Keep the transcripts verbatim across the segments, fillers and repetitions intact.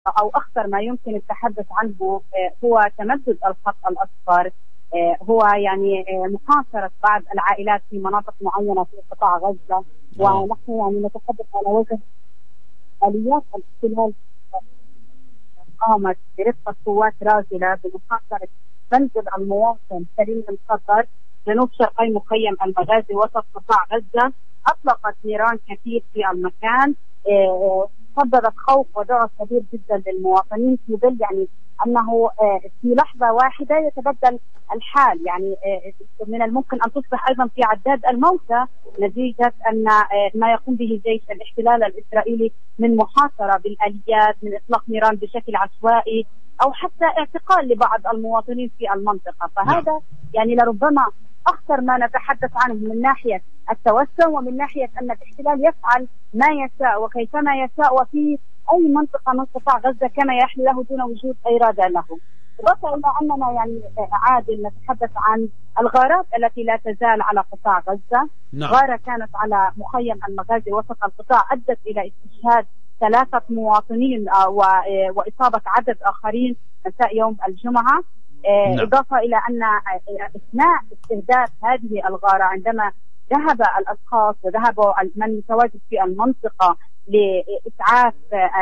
أو أخطر ما يمكن التحدث عنه هو تمدد الخط الأصفر. هو يعني محاصرة بعض العائلات في مناطق معينة في قطاع غزة، ونحن يعني نتحدث على وجه آليات الاحتلال قامت برفقة قوات راجلة بمحاصرة منزل المواطن سليم الخطر جنوب شرقي مخيم المغازي وسط قطاع غزة. أطلقت نيران كثير في المكان، سببت خوف وذعر كبير جدا للمواطنين، في ظل يعني أنه في لحظة واحدة يتبدل الحال. يعني من الممكن أن تصبح أيضا في عداد الموتى نتيجة أن ما يقوم به جيش الاحتلال الإسرائيلي من محاصرة بالآليات، من إطلاق نيران بشكل عشوائي، أو حتى اعتقال لبعض المواطنين في المنطقة. فهذا يعني لربما أخطر ما نتحدث عنه من ناحية التوسع، ومن ناحية أن الاحتلال يفعل ما يشاء وكيفما يشاء وفي أي منطقة من قطاع غزة كما يحلو له دون وجود أي إرادة له. إضافة إلى أننا يعني عادل نتحدث عن الغارات التي لا تزال على قطاع غزة. نعم. غارة كانت على مخيم المغازي وسط القطاع أدت إلى استشهاد ثلاثة مواطنين وإصابة عدد آخرين مساء يوم الجمعة. نعم. إضافة إلى أن أثناء استهداف هذه الغارة عندما ذهب الأشخاص وذهب من متواجد في المنطقة لإسعاف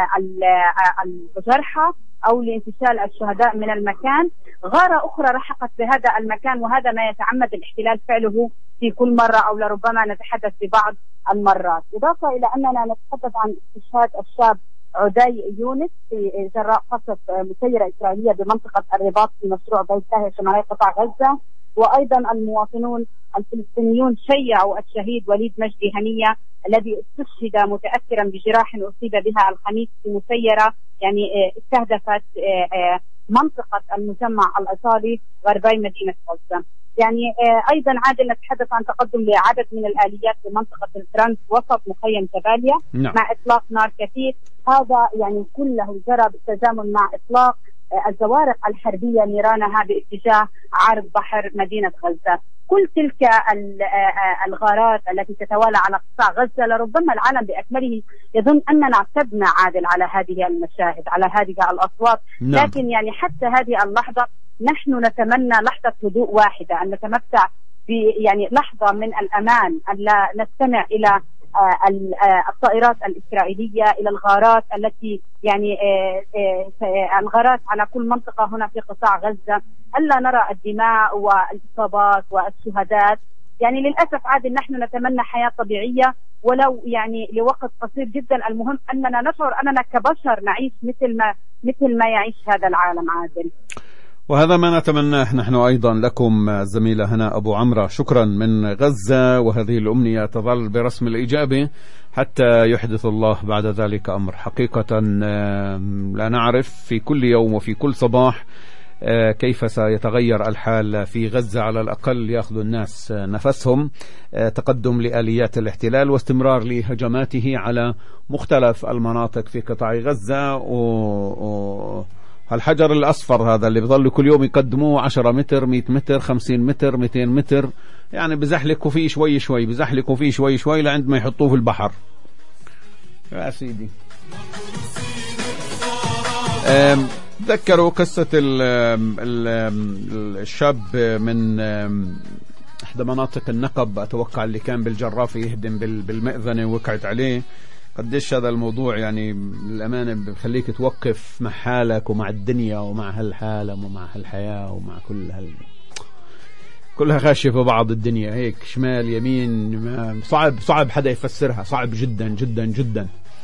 الجرحى أو لانتشال الشهداء من المكان، غارة أخرى رحقت بهذا المكان، وهذا ما يتعمد الاحتلال فعله في كل مرة أو لربما نتحدث ببعض المرات. إضافة إلى أننا نتحدث عن استشهاد الشاب عدي يونس في جراء قصف مسيرة إسرائيلية بمنطقة الرباط في مشروع بيت لاهي شمالي قطاع غزة. وأيضا المواطنون الفلسطينيون شيعوا الشهيد وليد مجدي هنية الذي استشهد متأثرا بجراح أصيب بها الخميس في مسيرة يعني استهدفت منطقة المجمع الإيطالي غربي مدينة غزة. يعني أيضا عادل نتحدث عن تقدم لعدد من الآليات في منطقة الترانس وسط مخيم جباليا. نعم. مع إطلاق نار كثير. هذا يعني كله جرى بالتزامن مع إطلاق الزوارق الحربية نيرانها باتجاه عرض بحر مدينة غزة. كل تلك الغارات التي تتوالى على قطاع غزة لربما العالم بأكمله يظن أننا اعتدنا عادل على هذه المشاهد، على هذه الأصوات. نعم. لكن يعني حتى هذه اللحظة نحن نتمنى لحظة هدوء واحدة، أن نتمتع يعني لحظة من الأمان، أن لا نستمع إلى الطائرات الإسرائيلية، إلى الغارات التي يعني الغارات على كل منطقة هنا في قطاع غزة، ألا نرى الدماء والإصابات والشهادات. يعني للأسف عادل نحن نتمنى حياة طبيعية ولو يعني لوقت قصير جدا. المهم أننا نشعر أننا كبشر نعيش مثل ما مثل ما يعيش هذا العالم عادل. وهذا ما نتمناه نحن أيضا لكم الزميلة هناء أبو عمرة. شكرا من غزة، وهذه الأمنية تظل برسم الإجابة حتى يحدث الله بعد ذلك أمر. حقيقة لا نعرف في كل يوم وفي كل صباح كيف سيتغير الحال في غزة. على الأقل يأخذ الناس نفسهم. تقدم لآليات الاحتلال واستمرار لهجماته على مختلف المناطق في قطاع غزة، و الحجر الأصفر هذا اللي بظل كل يوم يقدموه عشرة متر، مئة متر، خمسين متر، مئتين متر، يعني بزحلقوا فيه شوي شوي، بزحلقوا فيه شوي شوي لعند ما يحطوه في البحر. يا سيدي تذكروا قصة ال ال الشاب من إحدى مناطق النقب، أتوقع اللي كان بالجرافة يهدم بالمئذنة ووقعت عليه. قديش هذا الموضوع يعني الأمانة بخليك توقف مع حالك ومع الدنيا ومع هالحالة ومع هالحياة ومع كل هال كلها خاشة في بعض. الدنيا هيك شمال يمين، صعب صعب حدا يفسرها، صعب جدا جدا جدا.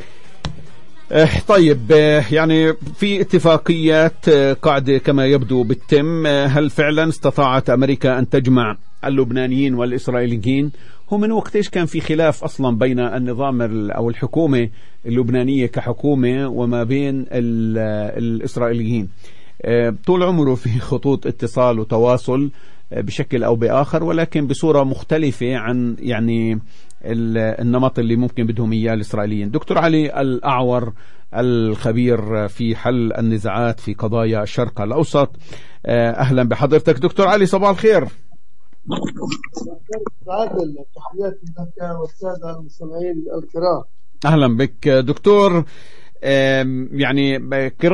طيب يعني في اتفاقيات قاعدة كما يبدو بالتم. هل فعلا استطاعت أمريكا أن تجمع اللبنانيين والإسرائيليين؟ هو من وقتش كان في خلاف أصلا بين النظام أو الحكومة اللبنانية كحكومة وما بين الإسرائيليين. طول عمره في خطوط اتصال وتواصل بشكل أو بآخر، ولكن بصورة مختلفة عن يعني النمط اللي ممكن بدهم إياه الإسرائيليين. دكتور علي الأعور الخبير في حل النزاعات في قضايا الشرق الأوسط، أهلا بحضرتك دكتور علي، صباح الخير. تحياتي لك والسادة المستمعين الكرام. أهلا بك دكتور. يعني